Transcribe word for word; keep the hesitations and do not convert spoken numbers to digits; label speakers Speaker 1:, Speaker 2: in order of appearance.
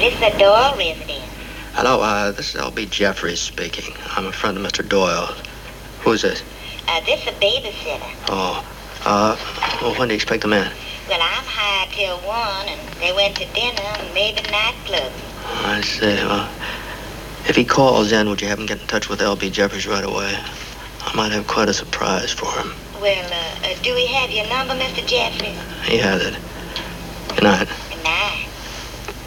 Speaker 1: this the Doyle residence?
Speaker 2: Hello, uh, this is L B Jeffries speaking. I'm a friend of Mister Doyle. Who's this?
Speaker 1: Uh, this is a babysitter.
Speaker 2: Oh, uh, well, when do you expect them in?
Speaker 1: Well, I'm hired till one, and they went to dinner and maybe nightclub.
Speaker 2: I see. Well, if he calls in, would you have him get in touch with L B Jeffries right away? I might have quite a surprise for him.
Speaker 1: Well, uh, uh, do we have your number, Mister Jeffries?
Speaker 2: He has it. Good night.